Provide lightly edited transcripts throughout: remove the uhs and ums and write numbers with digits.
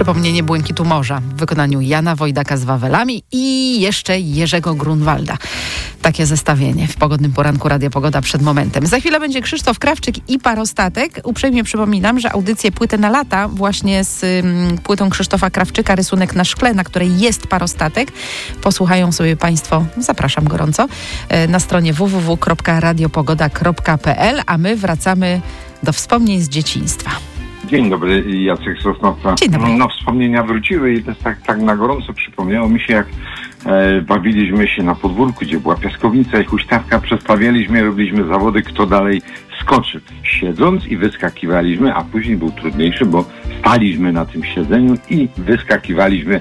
Przypomnienie Błękitu Morza w wykonaniu Jana Wojdaka z Wawelami i jeszcze Jerzego Grunwalda. Takie zestawienie w pogodnym poranku Radia Pogoda przed momentem. Za chwilę będzie Krzysztof Krawczyk i Parostatek. Uprzejmie przypominam, że audycję Płytę na lata właśnie z płytą Krzysztofa Krawczyka, Rysunek na szkle, na której jest Parostatek. Posłuchają sobie Państwo, zapraszam gorąco, na stronie www.radiopogoda.pl, a my wracamy do wspomnień z dzieciństwa. Dzień dobry, Jacek Sosnowca. Dzień dobry. No, wspomnienia wróciły i to tak na gorąco przypomniało mi się, jak bawiliśmy się na podwórku, gdzie była piaskownica i huśtawka, przestawialiśmy, robiliśmy zawody, kto dalej skoczy. Siedząc i wyskakiwaliśmy, a później był trudniejszy, bo staliśmy na tym siedzeniu i wyskakiwaliśmy,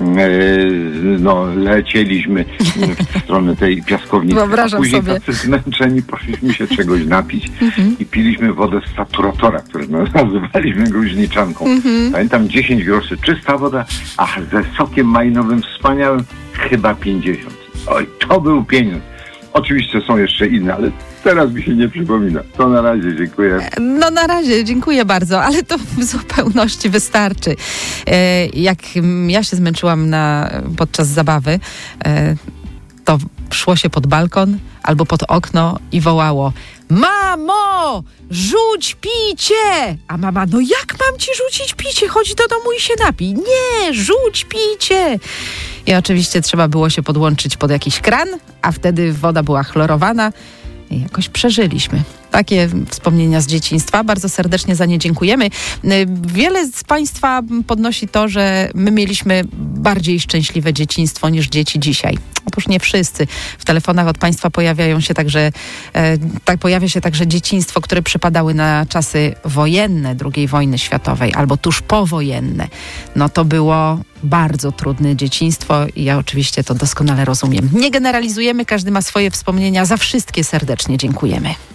lecieliśmy w stronę tej piaskownicy. Wyobrażam a później sobie. Tacy zmęczeni poszliśmy się czegoś napić i piliśmy wodę z saturatora, który nazywaliśmy gruźniczanką. Pamiętam 10 groszy czysta woda, a ze sokiem majnowym wspaniałym chyba 50. Oj, to był pieniądz. Oczywiście są jeszcze inne, ale teraz mi się nie przypomina. To na razie, dziękuję. No na razie, dziękuję bardzo, ale to w zupełności wystarczy. Jak ja się zmęczyłam podczas zabawy, to szło się pod balkon albo pod okno i wołało: mamo, rzuć picie! A mama: no jak mam ci rzucić picie? Chodź do domu i się napij. Nie, rzuć picie! I oczywiście trzeba było się podłączyć pod jakiś kran, a wtedy woda była chlorowana i jakoś przeżyliśmy. Takie wspomnienia z dzieciństwa. Bardzo serdecznie za nie dziękujemy. Wiele z Państwa podnosi to, że my mieliśmy bardziej szczęśliwe dzieciństwo niż dzieci dzisiaj. Otóż nie wszyscy. W telefonach od Państwa pojawia się także dzieciństwo, które przypadały na czasy wojenne II wojny światowej albo tuż powojenne. No to było bardzo trudne dzieciństwo i ja oczywiście to doskonale rozumiem. Nie generalizujemy, każdy ma swoje wspomnienia. Za wszystkie serdecznie dziękujemy.